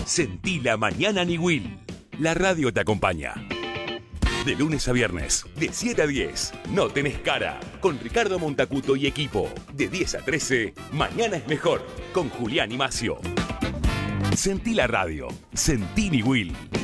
Sentí la mañana Niwil. La radio te acompaña. De lunes a viernes, de 7 a 10, No Tenés Cara, con Ricardo Montacuto y equipo. De 10 a 13, Mañana es Mejor, con Julián y Macio. Sentí la radio. Sentí Niwil.